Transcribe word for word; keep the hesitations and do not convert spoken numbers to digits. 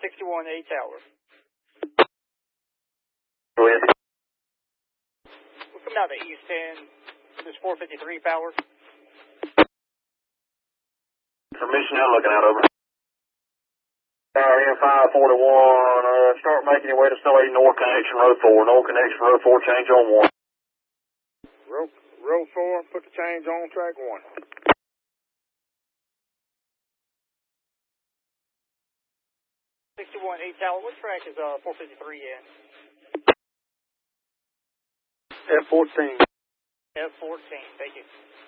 sixty-one eight Tower. Go ahead. We're coming out of East ten. This is four fifty-three power. Permission out, looking out over. Tower in five forty-one, uh, start making your way to Snow eight North Connection, Road four. North Connection, Road four, change on one. Road, road four, put the change on track one. sixty-one eight Tower, what track is uh, four fifty-three in? F fourteen. F fourteen, thank you.